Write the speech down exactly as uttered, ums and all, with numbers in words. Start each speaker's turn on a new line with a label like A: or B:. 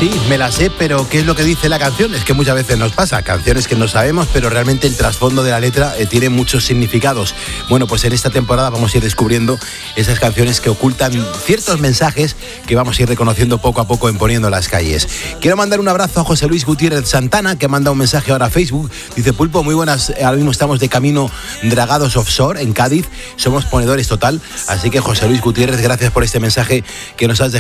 A: Sí, me la sé, pero ¿qué es lo que dice la canción? Es que muchas veces nos pasa, canciones que no sabemos, pero realmente el trasfondo de la letra eh, tiene muchos significados. Bueno, pues en esta temporada vamos a ir descubriendo esas canciones que ocultan ciertos mensajes que vamos a ir reconociendo poco a poco en Poniendo las Calles. Quiero mandar un abrazo a José Luis Gutiérrez Santana, que manda un mensaje ahora a Facebook. Dice: Pulpo, muy buenas, ahora mismo estamos de camino Dragados Offshore en Cádiz, somos ponedores total, así que José Luis Gutiérrez, gracias por este mensaje que nos has dejado